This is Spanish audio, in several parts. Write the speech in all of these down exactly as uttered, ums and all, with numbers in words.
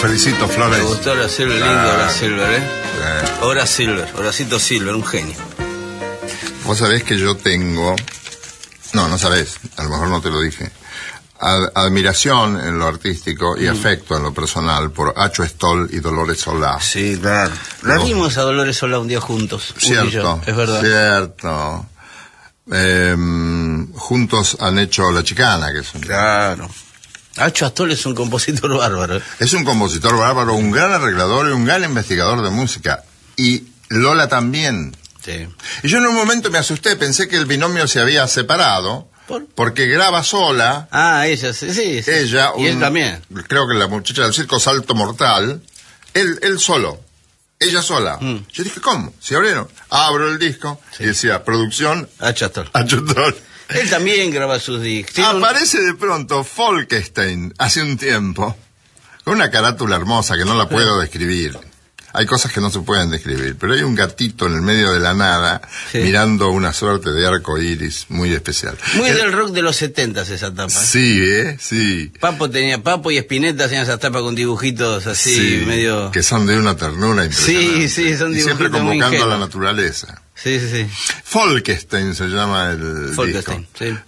felicito, Flores. Me gustó Hora Silver, lindo Ah, Hora Silver, ¿eh? eh. Hora Silver, Horacito Silver, un genio. Vos sabés que yo tengo... No, no sabés, a lo mejor no te lo dije. Ad- admiración en lo artístico y mm. afecto en lo personal por Acho Stoll y Dolores Solá. Sí, claro. La No. vimos a Dolores Solá un día juntos. Cierto, Uy, yo, es verdad. Cierto. Eh, juntos han hecho La Chicana, que es un... Claro. Acho Stoll es un compositor bárbaro. Es un compositor bárbaro, un gran arreglador y un gran investigador de música. Y Lola también. Sí. Y yo en un momento me asusté, pensé que el binomio se había separado, ¿Por? porque graba sola. Ah, ella, sí, sí. sí. Ella, y él un- también. creo que la muchacha del circo Salto Mortal, él, él solo, ella sola. Mm. Yo dije, ¿cómo? Si abrieron, abro el disco Sí. y decía, producción, Acho Stoll. Achotol. Él también graba sus discos. Tiene un- Aparece de pronto Folkestein, hace un tiempo, con una carátula hermosa que no la puedo describir. Hay cosas que no se pueden describir, pero hay un gatito en el medio de la nada, Sí. mirando una suerte de arco iris muy especial. Muy Eh, del rock de los setentas esa tapa. Sí, ¿eh? Sí. Papo tenía, Papo y Spinetta hacían esas tapas con dibujitos así, Sí, medio... que son de una ternura impresionante. Sí, sí, son y siempre dibujitos muy convocando a la ingenuos. naturaleza. Sí, sí, sí. Folkestein se llama el Folkestein, disco. sí.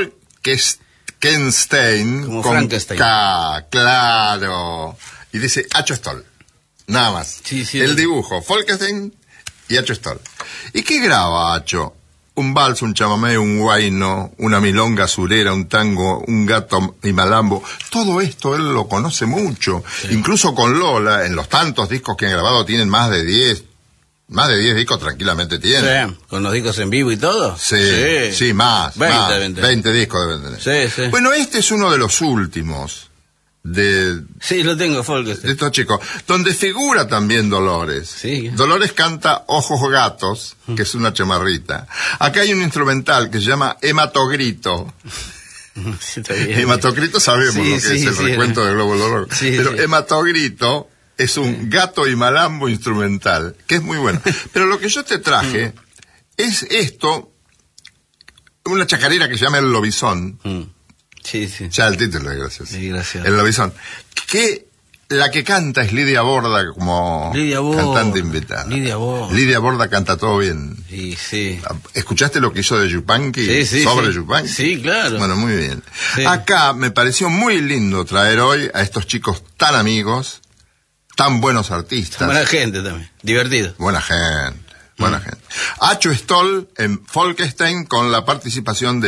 Folkestein Como con Frankenstein. K, claro. Y dice Acho Stoll. Nada más. Sí, sí, el lo- dibujo, Folkestein y Acho Stoll. ¿Y qué graba Acho? Un vals, un chamamé, un guayno, una milonga surera, un tango, un gato y malambo. Todo esto él lo conoce mucho. Sí. Incluso con Lola, en los tantos discos que han grabado, tienen más de diez. Más de diez discos tranquilamente tienen. Sí, con los discos en vivo y todo. Sí, sí, más. veinte, más, veinte. veinte discos deben tener. Sí, sí. Bueno, este es uno de los últimos de, Sí, lo tengo, de Folkestein. estos chicos, donde figura también Dolores. Sí. Dolores canta Ojos Gatos, que es una chamarrita. Acá hay un instrumental que se llama Hematogrito. Sí, está bien. Hematogrito sabemos Sí, lo que sí, es el sí, recuento era. del globo dolor. Sí, Pero sí. Hematogrito es un gato y malambo instrumental, que es muy bueno. Pero lo que yo te traje es esto, una chacarera que se llama El Lobizón. Mm. Sí, sí. Ya el título es gracioso. Sí, gracias. El Lobizón. Que la que canta es Lidia Borda como Lidia Borda. cantante invitada. Lidia Borda. Lidia Borda canta todo bien. Sí, sí. ¿Escuchaste lo que hizo de Yupanqui? Sí, sí, Sobre sí. Yupanqui. Sí, claro. Bueno, muy bien. Sí. Acá me pareció muy lindo traer hoy a estos chicos tan amigos, tan buenos artistas. Buena gente también. Divertido. Buena gente, buena gente. Acho Stoll en Folkestein con la participación de